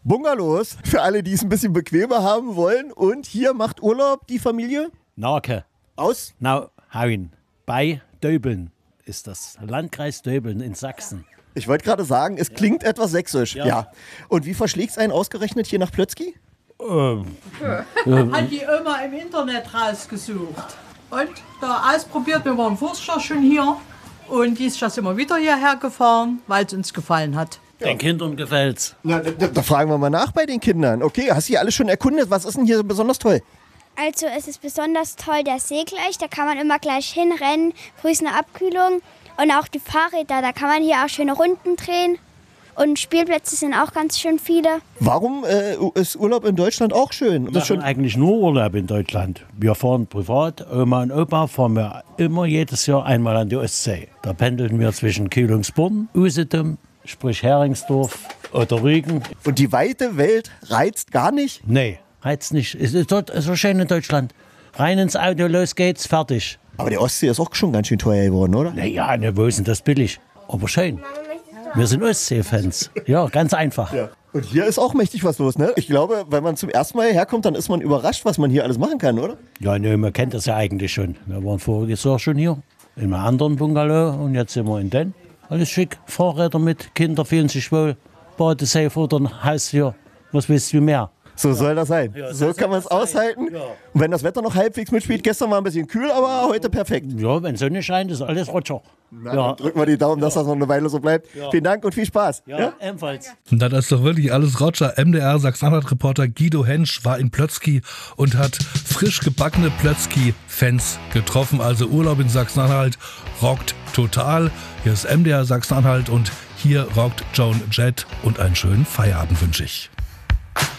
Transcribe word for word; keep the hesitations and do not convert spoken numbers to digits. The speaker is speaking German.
Bungalows, für alle, die es ein bisschen bequemer haben wollen. Und hier macht Urlaub die Familie? Narke. Aus? Nauhauen. Bei Döbeln ist das. Landkreis Döbeln in Sachsen. Ich wollte gerade sagen, es klingt etwas sächsisch. Ja. Ja. Und wie verschlägt es einen ausgerechnet hier nach Plötzky? Ähm, Hat die Oma im Internet rausgesucht. Und da ausprobiert, wir waren vorher schon hier. Und die ist jetzt immer wieder hierher gefahren, weil es uns gefallen hat. Den Kindern gefällt's. Na, da, da fragen wir mal nach bei den Kindern. Okay, hast du hier alles schon erkundet? Was ist denn hier so besonders toll? Also es ist besonders toll der See gleich, da kann man immer gleich hinrennen, früh ist eine Abkühlung. Und auch die Fahrräder, da kann man hier auch schöne Runden drehen. Und Spielplätze sind auch ganz schön viele. Warum äh, ist Urlaub in Deutschland auch schön? Wir Das ist machen schon eigentlich nur Urlaub in Deutschland. Wir fahren privat, Oma und Opa fahren wir immer jedes Jahr einmal an die Ostsee. Da pendeln wir zwischen Kühlungsborn, Usedom, sprich Heringsdorf oder Rügen. Und die weite Welt reizt gar nicht? Nee, reizt nicht. Es ist dort so schön in Deutschland. Rein ins Auto, los geht's, fertig. Aber die Ostsee ist auch schon ganz schön teuer geworden, oder? Naja, ne, wo ist denn das billig? Aber schön. Wir sind Ostsee-Fans. Ja, ganz einfach. Ja. Und hier ist auch mächtig was los, ne? Ich glaube, wenn man zum ersten Mal hierher kommt, dann ist man überrascht, was man hier alles machen kann, oder? Ja, ne, man kennt das ja eigentlich schon. Wir waren voriges Jahr schon hier, in einem anderen Bungalow und jetzt sind wir in den. Alles schick, Fahrräder mit, Kinder fühlen sich wohl, Badesee vor dem Haus hier. Was willst du mehr? So soll das sein. Ja, so das kann man es soll das sein. aushalten. Ja. Und wenn das Wetter noch halbwegs mitspielt, gestern war ein bisschen kühl, aber heute perfekt. Ja, wenn Sonne scheint, ist alles Roger. Na, ja. Drücken wir die Daumen, dass das noch eine Weile so bleibt. Ja. Vielen Dank und viel Spaß. Ja, Ja? ebenfalls. Das ist doch wirklich alles Roger. M D R Sachsen-Anhalt-Reporter Guido Hensch war in Plötzky und hat frisch gebackene Plötzky-Fans getroffen. Also Urlaub in Sachsen-Anhalt rockt total. Hier ist M D R Sachsen-Anhalt und hier rockt Joan Jett und einen schönen Feierabend wünsche ich.